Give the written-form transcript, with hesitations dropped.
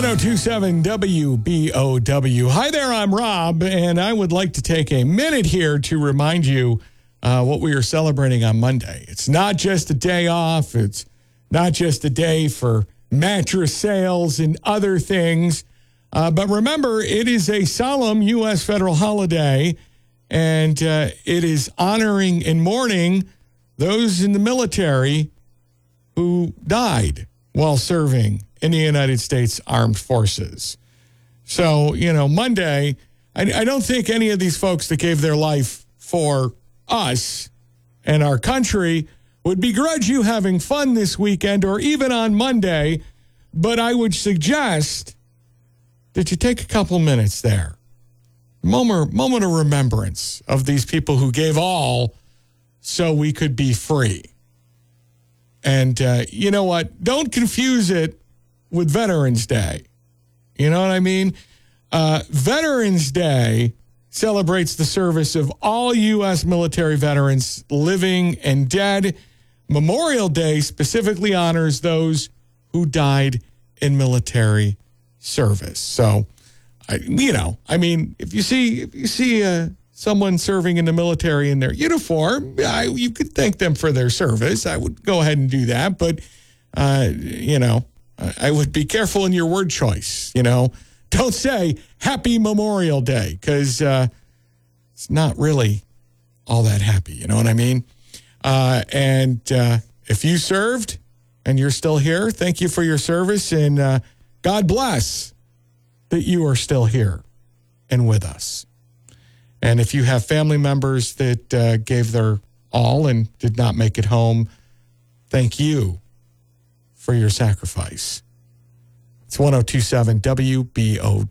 1027 WBOW. Hi there, I'm Rob, and I would like to take a minute here to remind you what we are celebrating on Monday. It's not just a day off. It's not just a day for mattress sales and other things. But remember, it is a solemn U.S. federal holiday, and it is honoring and mourning those in the military who died while serving in the United States Armed Forces. So, Monday, I don't think any of these folks that gave their life for us and our country would begrudge you having fun this weekend or even on Monday, but I would suggest that you take a couple minutes there. Moment of remembrance of these people who gave all so we could be free. And you know what? Don't confuse it with Veterans Day. You know what I mean? Veterans Day celebrates the service of all U.S. military veterans, living and dead. Memorial Day specifically honors those who died in military service. So, if you see someone serving in the military in their uniform, you could thank them for their service. I would go ahead and do that, but I would be careful in your word choice. Don't say Happy Memorial Day, because it's not really all that happy. You know what I mean? And if you served and you're still here, thank you for your service, and God bless that you are still here and with us. And if you have family members that gave their all and did not make it home, thank you for your sacrifice. It's 1027 WBO.